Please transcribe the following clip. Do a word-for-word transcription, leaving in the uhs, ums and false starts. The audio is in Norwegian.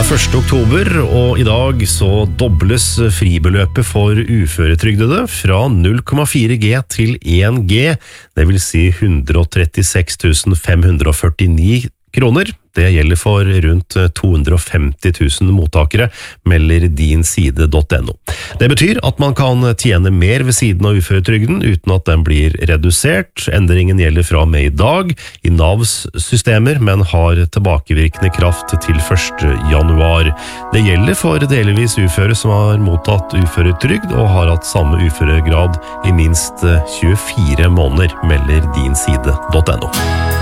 Det er første oktober, og i dag så dobles fribeløpet for uføretrygdede fra null komma fire G til én G, det vil si one hundred thirty-six thousand five hundred forty-nine kroner. Det gjelder for rundt to hundre femti tusen mottakere, melder dinside.no. Det betyr at man kan tjene mer ved siden av uføretrygden uten at den blir redusert. Endringen gjelder fra med i dag i Navs systemer, men har tilbakevirkende kraft til første januar. Det gjelder for delvis uføre som har mottatt uføretrygd og har hatt samme uføregrad i minst tjuefire måneder, melder dinside.no.